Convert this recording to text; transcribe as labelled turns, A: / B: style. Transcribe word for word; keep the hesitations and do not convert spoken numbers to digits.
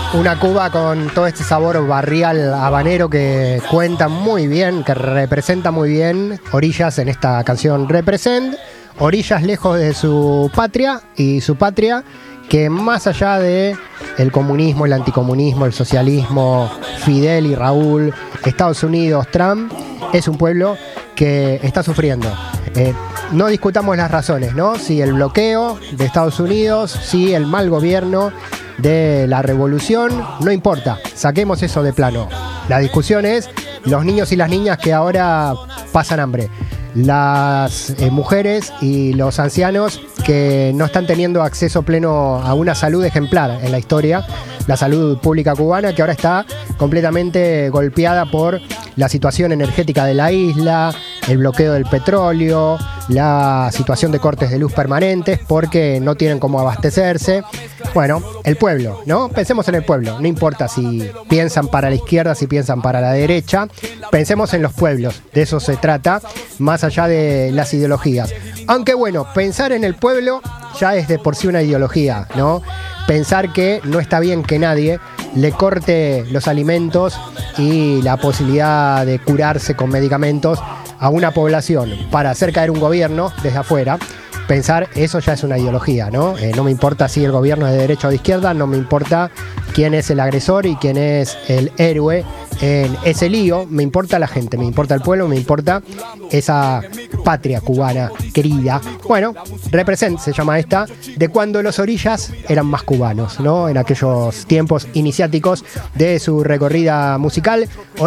A: Una Cuba con todo este sabor barrial habanero que cuenta muy bien, que representa muy bien Orillas en esta canción Represent. Orillas lejos de su patria y su patria que más allá de el comunismo, el anticomunismo, el socialismo, Fidel y Raúl, Estados Unidos, Trump, es un pueblo que está sufriendo. Eh, no discutamos las razones, ¿no? Si el bloqueo de Estados Unidos, si el mal gobierno de la revolución, no importa, saquemos eso de plano. La discusión es los niños y las niñas que ahora pasan hambre, las eh, mujeres y los ancianos que no están teniendo acceso pleno a una salud ejemplar en la historia, la salud pública cubana, que ahora está completamente golpeada por la situación energética de la isla, el bloqueo del petróleo, la situación de cortes de luz permanentes porque no tienen cómo abastecerse. Bueno, el pueblo, ¿no? Pensemos en el pueblo, no importa si piensan para la izquierda, si piensan para la derecha, pensemos en los pueblos, de eso se trata, más allá de las ideologías. Aunque bueno, pensar en el pueblo ya es de por sí una ideología, ¿no? Pensar que no está bien que nadie le corte los alimentos y la posibilidad de curarse con medicamentos a una población para hacer caer un gobierno desde afuera. Pensar eso ya es una ideología, ¿no? Eh, no me importa si el gobierno es de derecha o de izquierda, no me importa quién es el agresor y quién es el héroe en ese lío, me importa la gente, me importa el pueblo, me importa esa patria cubana querida. Bueno, Represent se llama esta, de cuando los Orillas eran más cubanos, ¿no? En aquellos tiempos iniciáticos de su recorrida musical.